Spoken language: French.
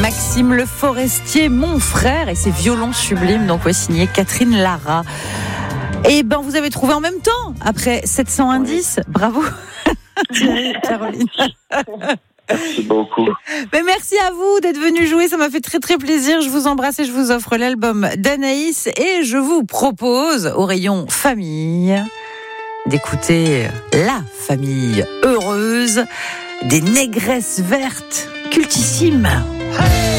Maxime Le Forestier, mon frère, et ses violons sublimes, donc signé Catherine Lara. Et vous avez trouvé en même temps, après 700 indices, bravo Caroline. Merci beaucoup. Mais merci à vous d'être venu jouer, ça m'a fait très très plaisir. Je vous embrasse et je vous offre l'album d'Anaïs et je vous propose au rayon famille d'écouter La Famille Heureuse des Négresses Vertes, cultissime.